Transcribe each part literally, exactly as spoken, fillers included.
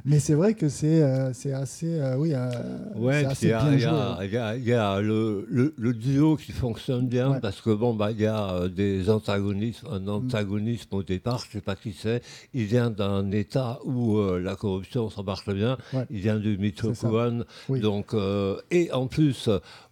Mais c'est vrai que c'est, euh, c'est assez, euh, oui, euh, Ouais, c'est puis assez il y a, bien il y joué. a- il y a- il y a le, le- le duo qui fonctionne bien Ouais. parce que bon, bah, il y a euh, des antagonismes, un Mm. antagonisme au départ, je sais pas qui c'est. Il vient d'un État où euh, la corruption, ça marche bien. Ouais, Il vient du c'est ça. Michoacán. Oui. Donc, euh, et en plus,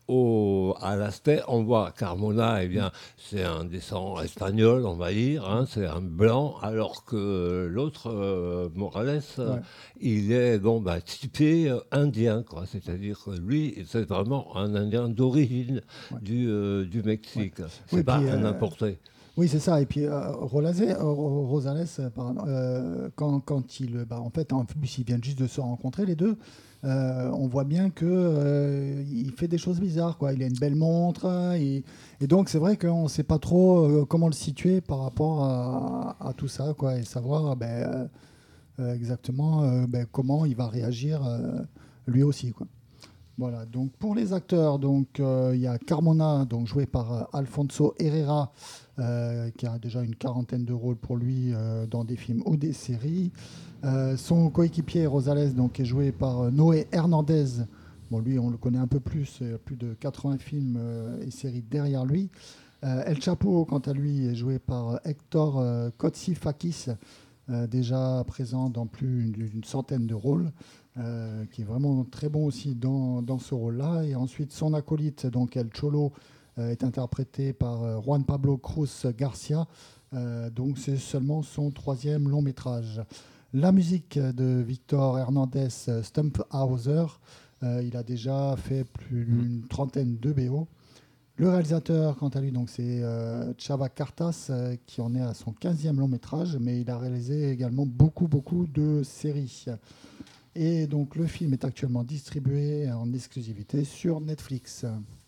au, à l'aspect, on voit Carmona, eh Mm. bien, c'est un descendant espagnol, on va dire, hein, c'est un blanc, alors que l'autre, euh, Morales, euh, Ouais. il est bon, bah, typé euh, indien, quoi. C'est-à-dire que lui, c'est vraiment un Indien d'origine Ouais. du, euh, du Ouais. Mexique. Oui, C'est pas puis un euh, importé. oui, c'est ça. Et puis euh, Rolase- euh, Ro- Rosales, euh, pardon, euh, quand, quand il, bah, en fait, en plus, ils viennent juste de se rencontrer les deux. Euh, on voit bien que euh, il fait des choses bizarres, quoi. Il a une belle montre, hein, et, et donc c'est vrai qu'on ne sait pas trop euh, comment le situer par rapport à, à tout ça, quoi, et savoir ben, euh, euh, exactement euh, ben, comment il va réagir euh, lui aussi, quoi. Voilà, donc pour les acteurs, donc euh, il y a Carmona, donc joué par euh, Alfonso Herrera, euh, qui a déjà une quarantaine de rôles pour lui euh, dans des films ou des séries. Euh, son coéquipier Rosales, donc qui est joué par euh, Noé Hernandez. Bon, lui, on le connaît un peu plus, euh, plus de quatre-vingts films euh, et séries derrière lui. Euh, El Chapo, quant à lui, est joué par euh, Hector euh, Kotsifakis, euh, déjà présent dans plus d'une centaine de rôles, euh, qui est vraiment très bon aussi dans, dans ce rôle-là. Et ensuite, son acolyte, donc El Cholo, euh, est interprété par euh, Juan Pablo Cruz Garcia. Euh, donc c'est seulement son troisième long métrage. La musique de Victor Hernandez Stumphauser, euh, il a déjà fait plus Mm. d'une trentaine de B O. Le réalisateur, quant à lui, donc c'est euh, Chava Cartas, euh, qui en est à son quinzième long métrage, mais il a réalisé également beaucoup, beaucoup de séries. Et donc le film est actuellement distribué en exclusivité sur Netflix.